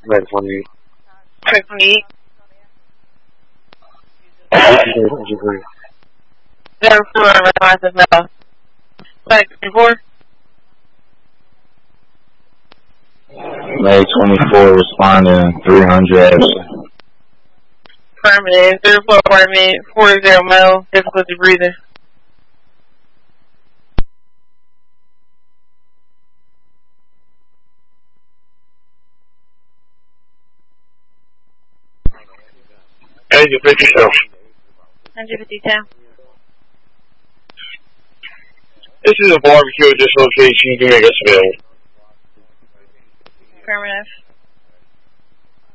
Right, 28. Check 28. 04, responsive now. Check 24. May 24, responding 300 absent. Affirmative. 34 apartment, 40 male, difficulty breathing. Hey, you pick yourself. 15010. This is a barbecue at this location. You can make us available. Affirmative.